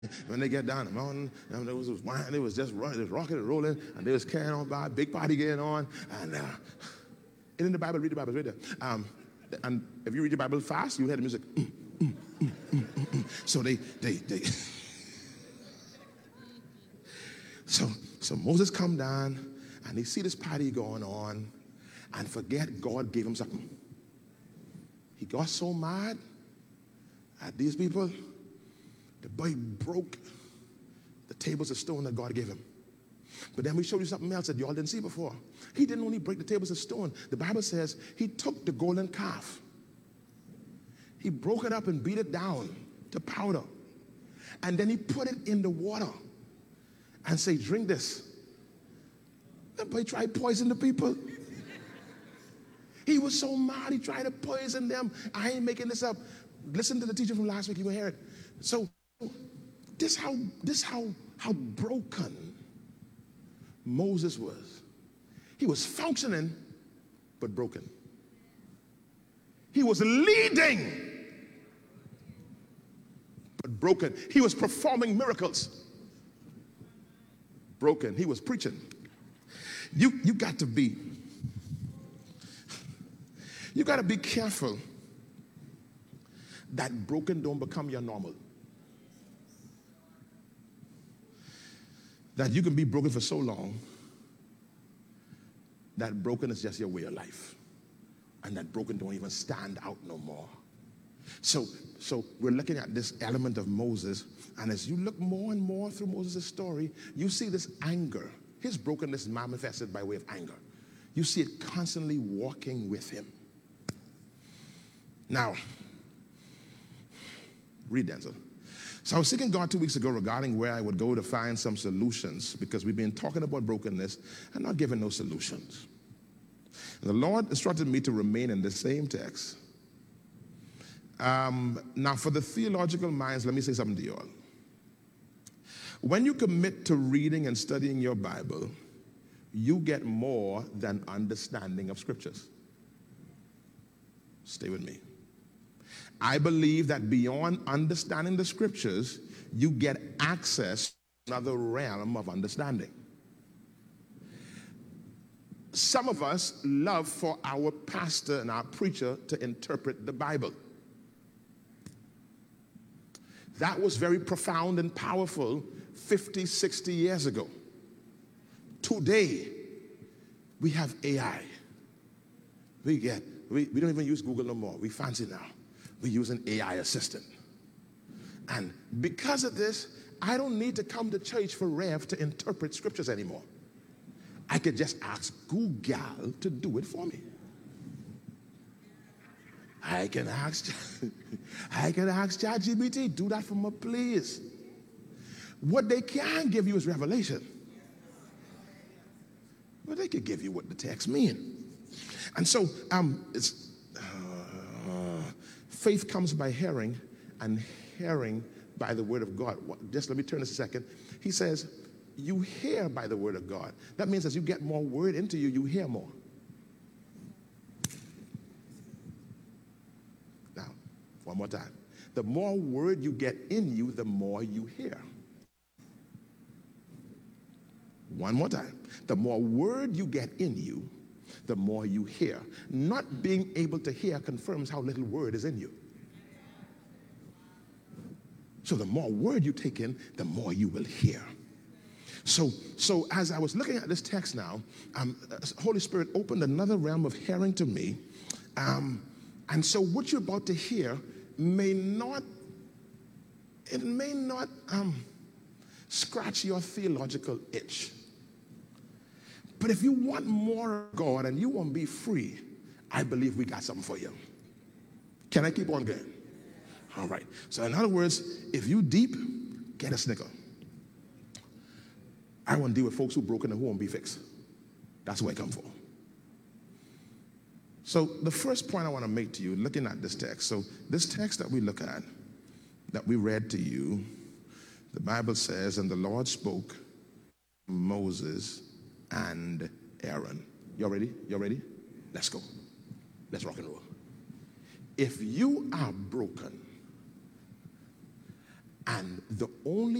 When they get down the mountain, there was wine, it was just running, it was rocking and rolling, and they was carrying on by, big party getting on, and in the Bible, read the Bible, right there. And if you read the Bible fast, you hear the music. So they so Moses come down, and he see this party going on, and forget God gave him something. He got so mad at these people, the boy broke the tables of stone that God gave him. But then we showed you something else that y'all didn't see before. He didn't only break the tables of stone. The Bible says he took the golden calf. He broke it up and beat it down to powder. And then he put it in the water and say, drink this. That boy tried to poison the people. He was so mad, he tried to poison them. I ain't making this up. Listen to the teaching from last week, you will hear it. So this how broken Moses was. He was functioning, but broken. He was leading, but broken. He was performing miracles, broken. He was preaching. You got to be careful that broken don't become your normal. That you can be broken for so long that broken is just your way of life, and that broken don't even stand out no more. So we're looking at this element of Moses, and as you look more and more through Moses' story, you see this anger. His brokenness manifested by way of anger. You see it constantly walking with him. Now, read Denzel. So I was seeking God 2 weeks ago regarding where I would go to find some solutions, because we've been talking about brokenness and not giving no solutions. And the Lord instructed me to remain in the same text. Now, for the theological minds, let me say something to you all. When you commit to reading and studying your Bible, you get more than understanding of scriptures. Stay with me. I believe that beyond understanding the scriptures, you get access to another realm of understanding. Some of us love for our pastor and our preacher to interpret the Bible. That was very profound and powerful 50, 60 years ago. Today, we have AI. We don't even use Google no more. We fancy now. We use an AI assistant. And because of this, I don't need to come to church for Rev to interpret scriptures anymore. I could just ask Google to do it for me. I can ask ChatGPT, do that for me, please. What they can give you is revelation. But they could give you what the text means. And so faith comes by hearing, and hearing by the word of God. Just let me turn this a second. He says, you hear by the word of God. That means as you get more word into you, you hear more. Now, one more time. The more word you get in you, the more you hear. One more time. The more word you get in you, the more you hear. Not being able to hear confirms how little word is in you. So the more word you take in, the more you will hear. So as I was looking at this text now, Holy Spirit opened another realm of hearing to me. And so what you're about to hear may not scratch your theological itch. But if you want more of God and you want to be free, I believe we got something for you. Can I keep on going? All right. So in other words, if you deep, get a snicker. I want to deal with folks who broken and who won't be fixed. That's where I come from. So the first point I want to make to you, looking at this text. So this text that we look at, that we read to you, the Bible says, and the Lord spoke to Moses and Aaron. Y'all ready? Y'all ready? Let's go. Let's rock and roll. If you are broken And the only